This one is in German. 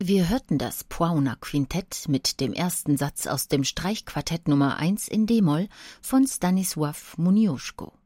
Wir hörten das Płauna-Quintett mit dem ersten Satz aus dem Streichquartett Nummer 1 in d-Moll von Stanisław Muniuszko.